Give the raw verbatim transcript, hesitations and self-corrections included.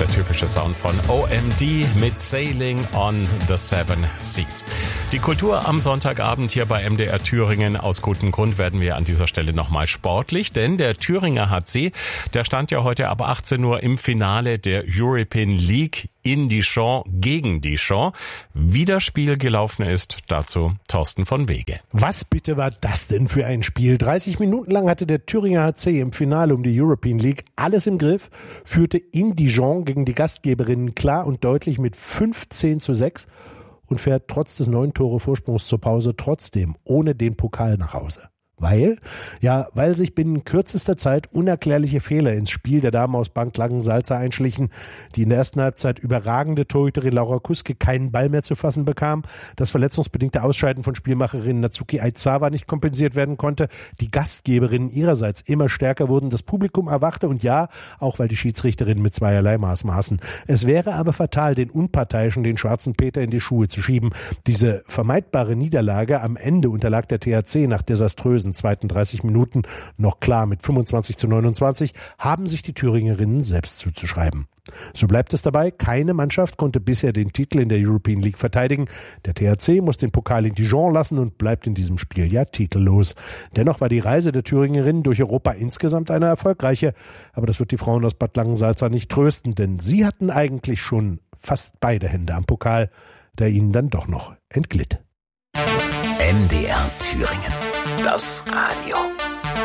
der typische Sound von O M D mit Sailing on the Seven Seas. Die Kultur am Sonntagabend hier bei M D R Thüringen. Aus gutem Grund werden wir an dieser Stelle nochmal sportlich, denn der Thüringer H C, der stand ja heute ab achtzehn Uhr im Finale der European League in Dijon gegen Dijon. Wie das Spiel gelaufen ist, dazu Thorsten von Wege. Was bitte war das denn für ein Spiel? dreißig Minuten lang hatte der Thüringer H C im Finale um die European League alles im Griff, führte in Dijon gegen die Gastgeberinnen klar und deutlich mit fünfzehn zu sechs und fährt trotz des neun Tore Vorsprungs zur Pause trotzdem ohne den Pokal nach Hause. Weil? Ja, weil sich binnen kürzester Zeit unerklärliche Fehler ins Spiel der Damen aus Bank Langensalza einschlichen, die in der ersten Halbzeit überragende Torhüterin Laura Kuske keinen Ball mehr zu fassen bekam, das verletzungsbedingte Ausscheiden von Spielmacherin Natsuki Aizawa nicht kompensiert werden konnte, die Gastgeberinnen ihrerseits immer stärker wurden, das Publikum erwachte und ja, auch weil die Schiedsrichterinnen mit zweierlei Maß maßen. Es wäre aber fatal, den Unparteiischen, den schwarzen Peter in die Schuhe zu schieben. Diese vermeidbare Niederlage am Ende unterlag der T H C nach desaströsen zweiten dreißig Minuten noch klar mit fünfundzwanzig zu neunundzwanzig, haben sich die Thüringerinnen selbst zuzuschreiben. So bleibt es dabei, keine Mannschaft konnte bisher den Titel in der European League verteidigen. Der T H C muss den Pokal in Dijon lassen und bleibt in diesem Spiel ja titellos. Dennoch war die Reise der Thüringerinnen durch Europa insgesamt eine erfolgreiche. Aber das wird die Frauen aus Bad Langensalza nicht trösten, denn sie hatten eigentlich schon fast beide Hände am Pokal, der ihnen dann doch noch entglitt. M D R Thüringen. Das Radio.